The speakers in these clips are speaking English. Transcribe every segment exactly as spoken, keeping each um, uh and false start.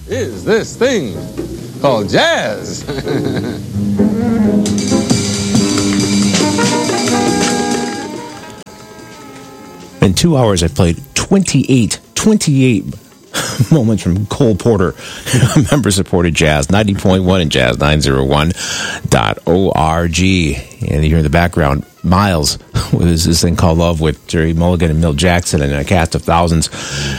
is this thing called jazz. In two hours, I played twenty-eight, twenty-eight moments from Cole Porter, member-supported jazz, ninety point one and jazz nine oh one dot org. And you hear in the background, Miles with this thing called Love with Jerry Mulligan and Milt Jackson and a cast of thousands,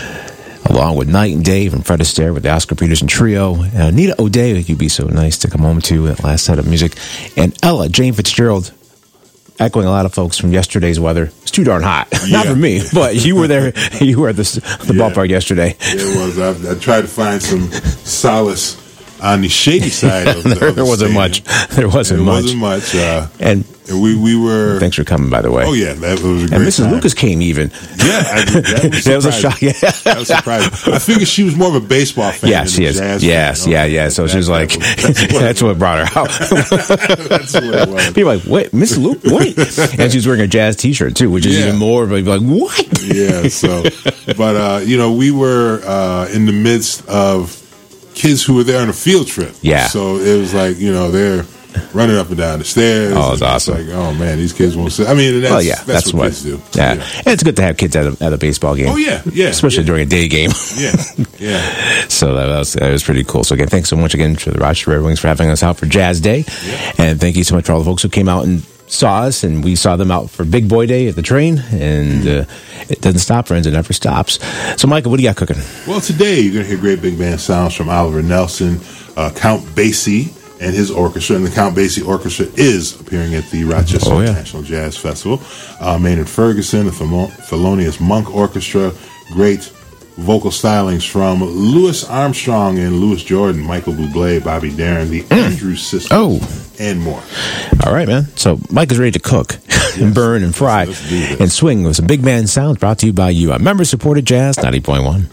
along with Night and Day from Fred Astaire with the Oscar Peterson Trio. And Anita O'Day, you'd be so nice to come home to that last set of music. And Ella, Jane Fitzgerald, echoing a lot of folks from yesterday's weather. It's too darn hot. Yeah. Not for me, but you were there. You were at the, the yeah. ballpark yesterday. It was. I, I tried to find some solace on the shady side of the there, of the there wasn't much. There wasn't there much. wasn't much. Uh, and we we were. Thanks for coming, by the way. Oh yeah, that was a great And Missus time. Lucas came even. Yeah, I, that was, that was a shock. Yeah. That was surprising. I figured she was more of a baseball fan. Yes, than she a is. jazz Yes, fan, yeah, you know? yeah. So that, she was that like, was, that's, what, that's what brought her out. That's what it was. People are like, wait, Miss Luke, wait. And she was wearing a jazz T-shirt too, which is Yeah. even more. But like, what? Yeah. So, but uh, you know, we were uh, in the midst of kids who were there on a field trip. Yeah. So it was like, you know, they're running up and down the stairs. Oh, it's awesome. Like, oh man, these kids won't sit. I mean, that's, Well, yeah, that's, that's what, what- kids do. Yeah. Yeah. And it's good to have kids at a, at a baseball game. Oh yeah, yeah. Especially yeah. during a day game. Yeah, yeah. So that was, that was pretty cool. So again, thanks so much again to the Rochester Red Wings for having us out for Jazz Day. Yeah. And thank you so much for all the folks who came out and saw us, and we saw them out for Big Boy Day at the train, and uh, it doesn't stop, friends. It never stops. So, Michael, what do you got cooking? Well, today you're going to hear great big band sounds from Oliver Nelson, uh, Count Basie, and his orchestra. And the Count Basie Orchestra is appearing at the Rochester Oh, yeah. National Jazz Festival. Uh, Maynard Ferguson, the Fel- Thelonious Monk Orchestra, great vocal stylings from Louis Armstrong and Louis Jordan, Michael Bublé, Bobby Darin, the Andrews Sisters, Oh. and more. All right, man. So Mike is ready to cook and burn and fry Let's do this. and swing with some big man sounds brought to you by you on member-supported Jazz ninety point one.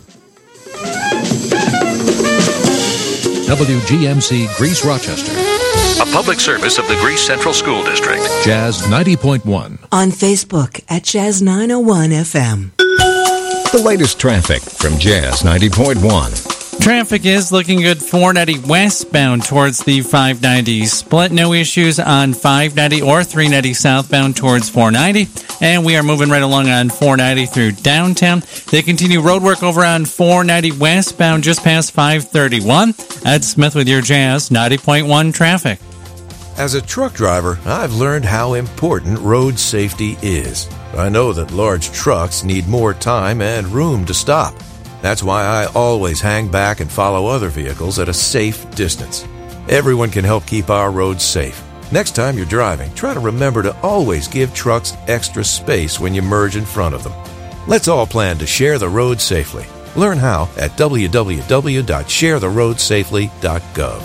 W G M C Greece Rochester. A public service of the Greece Central School District. Jazz ninety point one. On Facebook at Jazz nine oh one F M. The latest traffic from Jazz ninety point one. Traffic is looking good four ninety westbound towards the five ninety split. No issues on five ninety or three ninety southbound towards four ninety. And we are moving right along on four ninety through downtown. They continue road work over on four ninety westbound just past five thirty-one. Ed Smith with your Jazz ninety point one traffic. As a truck driver, I've learned how important road safety is. I know that large trucks need more time and room to stop. That's why I always hang back and follow other vehicles at a safe distance. Everyone can help keep our roads safe. Next time you're driving, try to remember to always give trucks extra space when you merge in front of them. Let's all plan to share the road safely. Learn how at w w w dot share the road safely dot gov.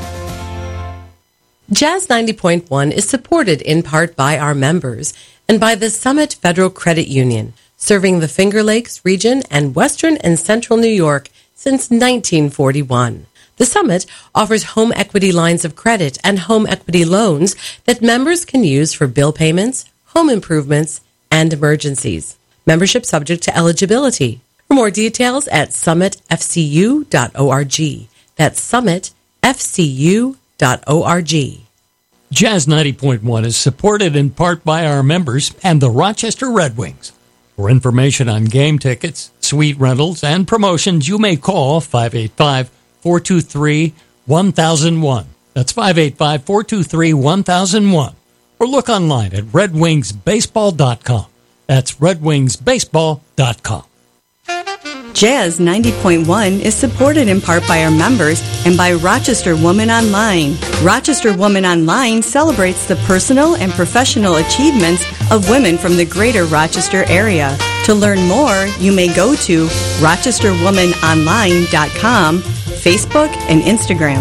Jazz ninety point one is supported in part by our members and by the Summit Federal Credit Union, serving the Finger Lakes region and western and central New York since nineteen forty-one. The Summit offers home equity lines of credit and home equity loans that members can use for bill payments, home improvements, and emergencies. Membership subject to eligibility. For more details at summit f c u dot org. That's summit f c u dot org. Jazz ninety point one is supported in part by our members and the Rochester Red Wings. For information on game tickets, suite rentals, and promotions, you may call five eight five, four two three, one thousand one. That's five eight five, four two three, one thousand one. Or look online at red wings baseball dot com. That's red wings baseball dot com. Jazz ninety point one is supported in part by our members and by Rochester Woman Online. Rochester Woman Online celebrates the personal and professional achievements of women from the greater Rochester area. To learn more, you may go to rochester woman online dot com, Facebook, and Instagram.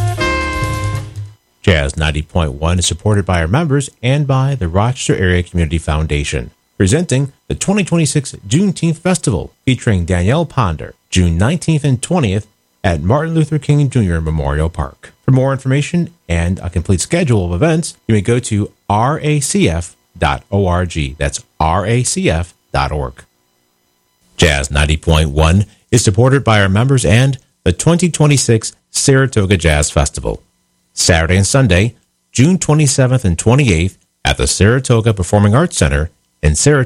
Jazz ninety point one is supported by our members and by the Rochester Area Community Foundation, presenting the twenty twenty-six Juneteenth Festival featuring Danielle Ponder, June nineteenth and twentieth at Martin Luther King Junior Memorial Park. For more information and a complete schedule of events, you may go to r a c f dot org. That's r a c f dot org. Jazz ninety point one is supported by our members and the twenty twenty-six Saratoga Jazz Festival. Saturday and Sunday, June twenty-seventh and twenty-eighth at the Saratoga Performing Arts Center in Saratoga.